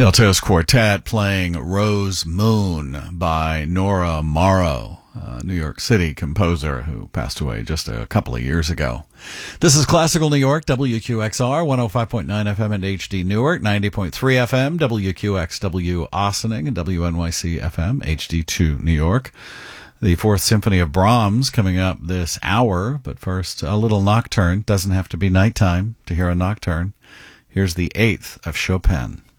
The Altos Quartet playing Rose Moon by Nora Morrow, a New York City composer who passed away just a couple of years ago. This is Classical New York, WQXR, 105.9 FM and HD Newark, 90.3 FM, WQXW Ossining, and WNYC FM, HD2 New York. The Fourth Symphony of Brahms coming up this hour, but first, a little nocturne. Doesn't have to be nighttime to hear a nocturne. Here's the Eighth of Chopin.